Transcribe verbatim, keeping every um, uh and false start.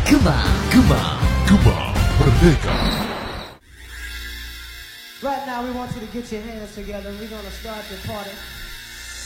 Gema, Gema, Gema Merdeka. Right now we want you to get your hands together and we're gonna start the party.